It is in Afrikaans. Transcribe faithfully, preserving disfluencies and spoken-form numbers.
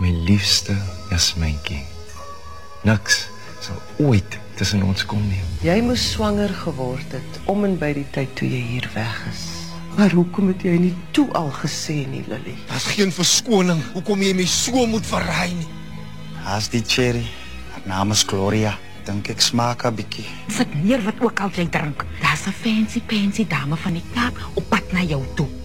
My liefste Jasmijntjie. Niks sal ooit tussen ons kom nie. Jy moes swanger geword het, om en by die tyd toe jy hier weg is. Maar hoekom het jy nie toe al gesê nie, Lily? Daar's geen verskoning, hoekom jy my so moet verraai nie. Haas die cherry, haar naam is Gloria. Dink ek smaak 'n bietjie. Sit neer wat ook al jy drink. Daar's 'n fancy fancy dame van die Kaap op pad na jou toe.